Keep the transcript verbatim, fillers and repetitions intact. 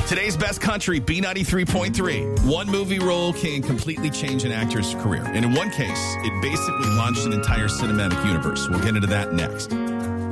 Today's best country, B ninety-three point three. One movie role can completely change an actor's career. And in one case, it basically launched an entire cinematic universe. We'll get into that next.